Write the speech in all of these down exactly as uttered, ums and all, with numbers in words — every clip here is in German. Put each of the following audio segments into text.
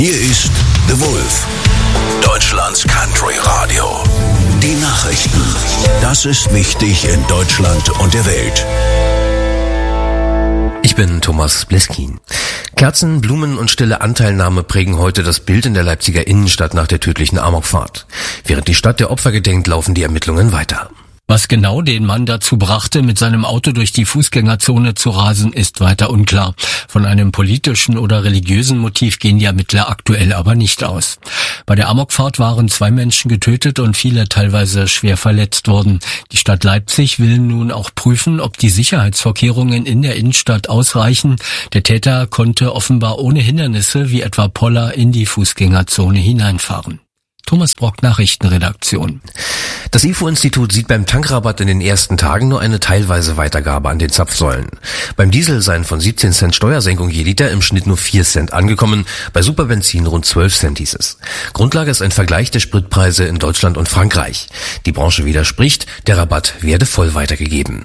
Hier ist The Wolf, Deutschlands Country Radio. Die Nachrichten. Das ist wichtig in Deutschland und der Welt. Ich bin Thomas Bleskin. Kerzen, Blumen und stille Anteilnahme prägen heute das Bild in der Leipziger Innenstadt nach der tödlichen Amokfahrt. Während die Stadt der Opfer gedenkt, laufen die Ermittlungen weiter. Was genau den Mann dazu brachte, mit seinem Auto durch die Fußgängerzone zu rasen, ist weiter unklar. Von einem politischen oder religiösen Motiv gehen die Ermittler aktuell aber nicht aus. Bei der Amokfahrt waren zwei Menschen getötet und viele teilweise schwer verletzt worden. Die Stadt Leipzig will nun auch prüfen, ob die Sicherheitsvorkehrungen in der Innenstadt ausreichen. Der Täter konnte offenbar ohne Hindernisse wie etwa Poller in die Fußgängerzone hineinfahren. Thomas Brock, Nachrichtenredaktion. Das I F O-Institut sieht beim Tankrabatt in den ersten Tagen nur eine teilweise Weitergabe an den Zapfsäulen. Beim Diesel seien von siebzehn Cent Steuersenkung je Liter im Schnitt nur vier Cent angekommen, bei Superbenzin rund zwölf Cent hieß es. Grundlage ist ein Vergleich der Spritpreise in Deutschland und Frankreich. Die Branche widerspricht, der Rabatt werde voll weitergegeben.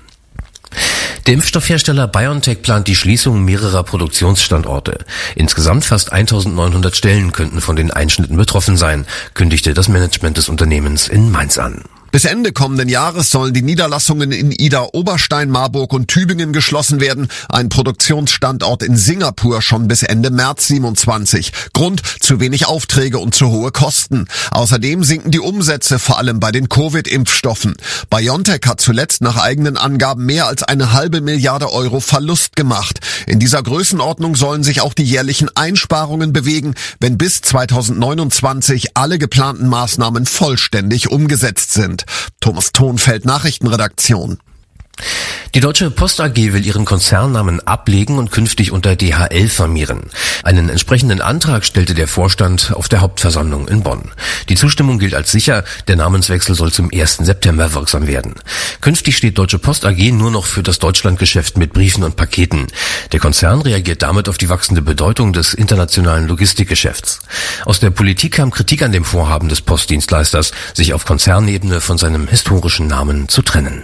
Der Impfstoffhersteller BioNTech plant die Schließung mehrerer Produktionsstandorte. Insgesamt fast eintausendneunhundert Stellen könnten von den Einschnitten betroffen sein, kündigte das Management des Unternehmens in Mainz an. Bis Ende kommenden Jahres sollen die Niederlassungen in Ida, Oberstein, Marburg und Tübingen geschlossen werden. Ein Produktionsstandort in Singapur schon bis Ende März siebenundzwanzig. Grund: zu wenig Aufträge und zu hohe Kosten. Außerdem sinken die Umsätze, vor allem bei den Covid-Impfstoffen. BioNTech hat zuletzt nach eigenen Angaben mehr als eine halbe Milliarde Euro Verlust gemacht. In dieser Größenordnung sollen sich auch die jährlichen Einsparungen bewegen, wenn bis zweitausendneunundzwanzig alle geplanten Maßnahmen vollständig umgesetzt sind. Thomas Thonfeld, Nachrichtenredaktion. Die Deutsche Post A G will ihren Konzernnamen ablegen und künftig unter D H L firmieren. Einen entsprechenden Antrag stellte der Vorstand auf der Hauptversammlung in Bonn. Die Zustimmung gilt als sicher, der Namenswechsel soll zum ersten September wirksam werden. Künftig steht Deutsche Post A G nur noch für das Deutschlandgeschäft mit Briefen und Paketen. Der Konzern reagiert damit auf die wachsende Bedeutung des internationalen Logistikgeschäfts. Aus der Politik kam Kritik an dem Vorhaben des Postdienstleisters, sich auf Konzernebene von seinem historischen Namen zu trennen.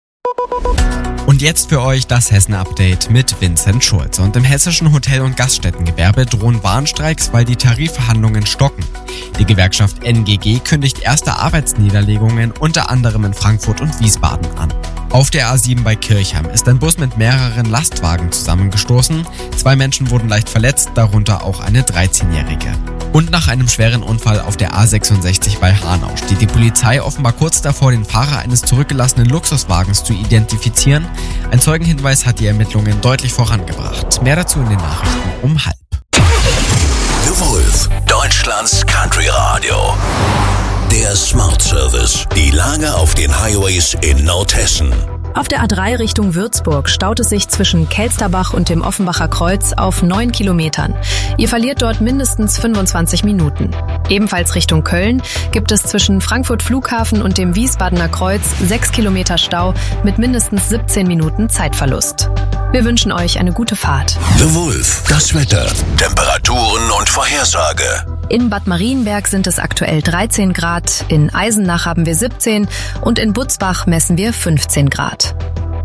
Und jetzt für euch das Hessen-Update mit Vincent Schulze. Und im hessischen Hotel- und Gaststättengewerbe drohen Warnstreiks, weil die Tarifverhandlungen stocken. Die Gewerkschaft N G G kündigt erste Arbeitsniederlegungen unter anderem in Frankfurt und Wiesbaden an. Auf der A sieben bei Kirchheim ist ein Bus mit mehreren Lastwagen zusammengestoßen. Zwei Menschen wurden leicht verletzt, darunter auch eine dreizehnjährige. Und nach einem schweren Unfall auf der A sechsundsechzig bei Hanau steht die Polizei offenbar kurz davor, den Fahrer eines zurückgelassenen Luxuswagens zu identifizieren. Ein Zeugenhinweis hat die Ermittlungen deutlich vorangebracht. Mehr dazu in den Nachrichten um halb. The Wolf, Deutschlands Country Radio. Der Smart Service. Die Lage auf den Highways in Nordhessen. Auf der A drei Richtung Würzburg staut es sich zwischen Kelsterbach und dem Offenbacher Kreuz auf neun Kilometern. Ihr verliert dort mindestens fünfundzwanzig Minuten. Ebenfalls Richtung Köln gibt es zwischen Frankfurt Flughafen und dem Wiesbadener Kreuz sechs Kilometer Stau mit mindestens siebzehn Minuten Zeitverlust. Wir wünschen euch eine gute Fahrt. The Wolf, das Wetter, Temperaturen und Vorhersage. In Bad Marienberg sind es aktuell dreizehn Grad, in Eisenach haben wir siebzehn und in Butzbach messen wir fünfzehn Grad.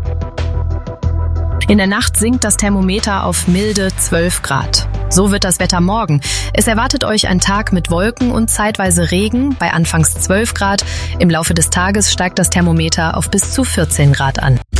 In der Nacht sinkt das Thermometer auf milde zwölf Grad. So wird das Wetter morgen. Es erwartet euch ein Tag mit Wolken und zeitweise Regen bei anfangs zwölf Grad. Im Laufe des Tages steigt das Thermometer auf bis zu vierzehn Grad an.